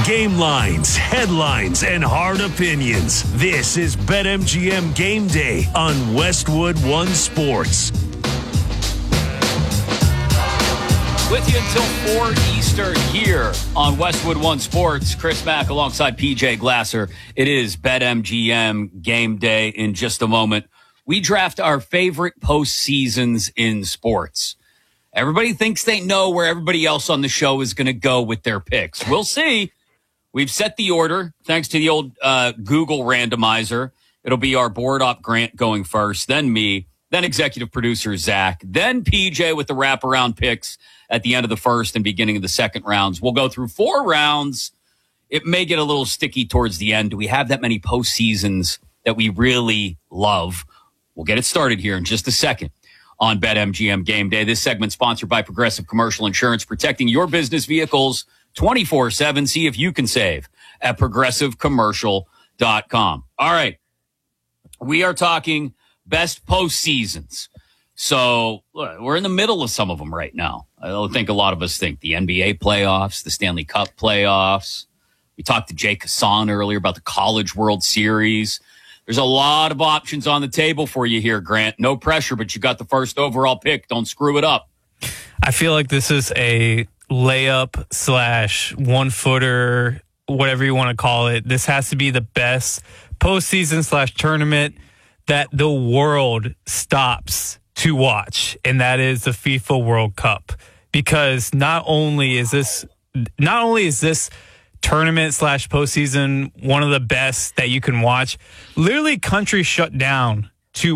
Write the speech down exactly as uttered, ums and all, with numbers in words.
Game lines, headlines, and hard opinions. This is BetMGM Game Day on Westwood One Sports. With you until four Eastern here on Westwood One Sports. Chris Mack alongside P J Glasser. It is BetMGM Game Day in just a moment. We draft our favorite postseasons in sports. Everybody thinks they know where everybody else on the show is going to go with their picks. We'll see. We've set the order thanks to the old uh, Google randomizer. It'll be our board op Grant going first, then me, then executive producer Zach, then P J with the wraparound picks at the end of the first and beginning of the second rounds. We'll go through four rounds. It may get a little sticky towards the end. Do we have that many postseasons that we really love? We'll get it started here in just a second on BetMGM Game Day. This segment sponsored by Progressive Commercial Insurance, protecting your business vehicles twenty-four seven. See if you can save at progressive commercial dot com. All right. We are talking best postseasons. So look, we're in the middle of some of them right now. I don't think a lot of us think the N B A playoffs, the Stanley Cup playoffs. We talked to Jake Hassan earlier about the College World Series. There's a lot of options on the table for you here, Grant. No pressure, but you got the first overall pick. Don't screw it up. I feel like this is a layup slash one footer, whatever you want to call it. This has to be the best postseason slash tournament that the world stops to watch, and that is the FIFA World Cup. Because not only is this, not only is this tournament slash postseason one of the best that you can watch, literally countries shut down